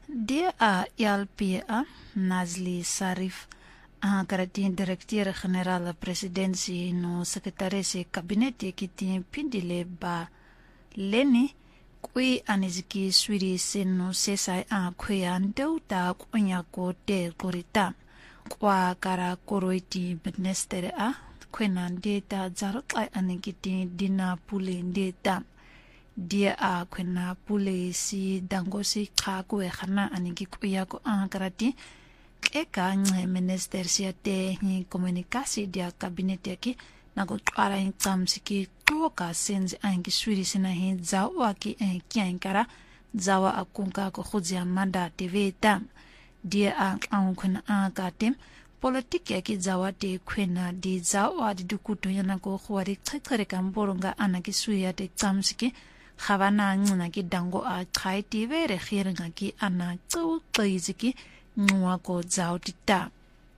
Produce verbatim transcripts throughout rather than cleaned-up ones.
Dia a L P A Nazli Sarif a karatin directeur general presidency no secretaresse kabinete kiti pindile ba leni kui aniziki swiri seno sesai a kuya ndeuta kunya ko te korita kwa kara koroiti minister a kwena ndeta zarokla anigiti dina pule ndeta dia a kwena pule si dangosi kako e khana anigi kuya ko a karati eka nge minister siate ni komunikasi dia kabinete ki nago twara intsamsiki toka senze angi swiri sina hin zawa ki en kiankara zawa akunka ko khuzia manda tveta dia a ankuna a katem politiki yaki zawa te kwena di zawa di dukuto yana ko khwari tsekere kamboronga anaki suya te tsamsiki khabana ngina ki dango a khaiti vere khirenga ki ana tsu qiziki ngwa ko zautita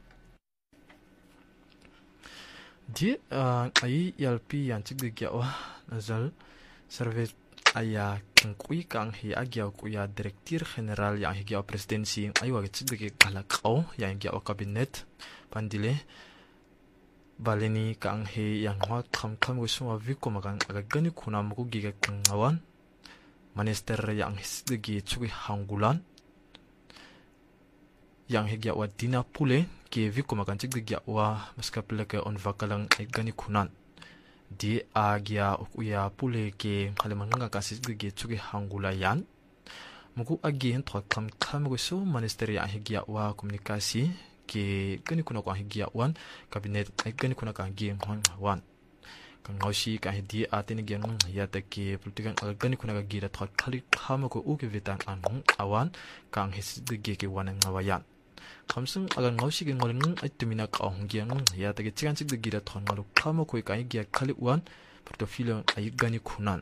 di ai L P yan chigya wa nazal service aya kui kang hi agya ku ya directeur general yang hi presidency ai wa chigge kala qaw yang gya cabinet pandile baleni kang he yang wa tham tham wiswa viko magang agani khuna muku giga kangawan minister yang hisdegi chugi hangulan yang higya wa dina pule ke viko magang chigya wa maskapla ke on vakalang agani khunan di agya ukuya pule ke khalemanga kasisdegi chugi hangula yan muku again thok tham tham wiswa minister yang higya wa komunikasi ke gani kuna kwa higia wan cabinet ai gani kuna ka gi hon wan kan ngoshi ka hidi atini gen ya ta ke politikan gani kuna ka gi ra thot khali khama ko u ke vitan an hon awan kang his de ge ke wan ngawayan khamsung agan ngoshi ge ngolin ai tumina ka hon gi an ya ta ke chigan chig de gi ra thon ngalu khama ko ka gi khali wan portfolio ai gani kunan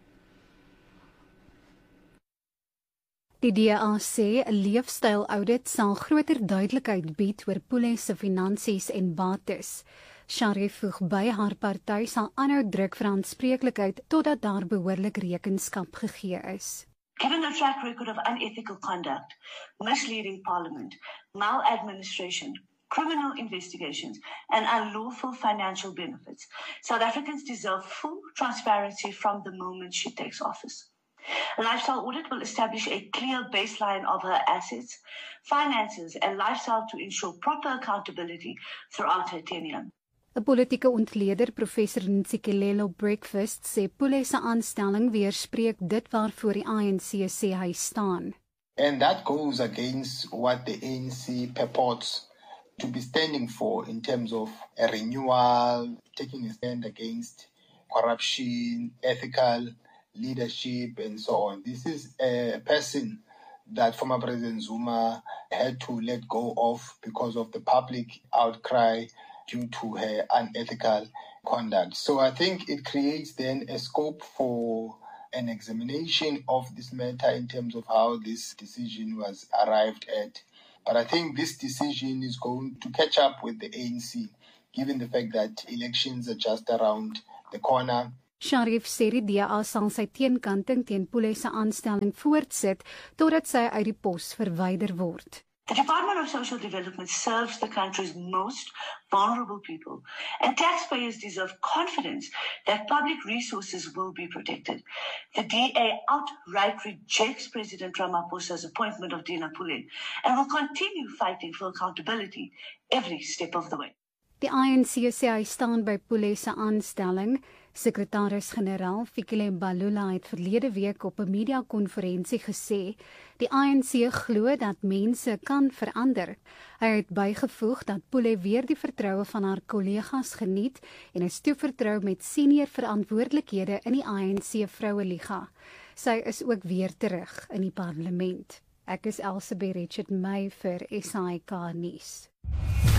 Die D A sê 'n leefstyl-audit sal groter duidelikheid bied oor Pule se finansies en bates. Sharif voeg by haar party sal aanhou druk vir aanspreeklikheid totdat daar behoorlik rekenskap gegee is. Given a track record of unethical conduct, misleading Parliament, maladministration, criminal investigations, and unlawful financial benefits, South Africans deserve full transparency from the moment she takes office. A lifestyle audit will establish a clear baseline of her assets, finances, and lifestyle to ensure proper accountability throughout her tenure. 'n Politieke ontleder, professor Ntsikelelo Breakfast, sê Pule se aanstelling weerspreek dit waarvoor die I N C sê hy staan. And that goes against what the A N C purports to be standing for in terms of a renewal, taking a stand against corruption, ethical leadership, and so on. This is a person that former President Zuma had to let go of because of the public outcry due to her unethical conduct. So I think it creates then a scope for an examination of this matter in terms of how this decision was arrived at. But I think this decision is going to catch up with the A N C, given the fact that elections are just around the corner. Sharif sê die D A sal sy teenkanting teen Pule se aanstelling voortsit totdat sy uit die pos verwyder word. The Department of Social Development serves the country's most vulnerable people, and taxpayers deserve confidence that public resources will be protected. The D A outright rejects President Ramaphosa's appointment of Dina Pule and will continue fighting for accountability every step of the way. Die I N C sê hy staan by Pule se aanstelling. Sekretaris-generaal Fikile Mbalula het verlede week op 'n media-konferensie gesê die I N C glo dat mense kan verander. Hy het bygevoeg dat Pule weer die vertroue van haar kollegas geniet en is toevertrou met senior verantwoordelikhede in die I N C Vroueliga. Sy is ook weer terug in die parlement. Ek is Elsabeth Richard May vir S A I K nuus.